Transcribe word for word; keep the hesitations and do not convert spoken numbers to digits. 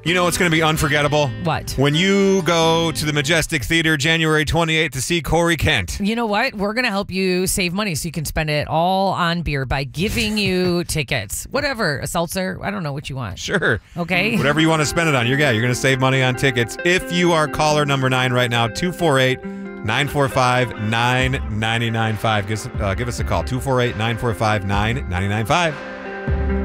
You know what's going to be unforgettable? What? When you go to the Majestic Theater January twenty-eighth to see Corey Kent. You know what? We're going to help you save money so you can spend it all on beer by giving you tickets. Whatever. A seltzer. I don't know what you want. Sure. Okay. Whatever you want to spend it on. You're, yeah, you're going to save money on tickets. If you are caller number nine right now, two four eight, nine four five, nine nine nine five. Give, uh, give us a call. two four eight, nine four five, nine nine nine five.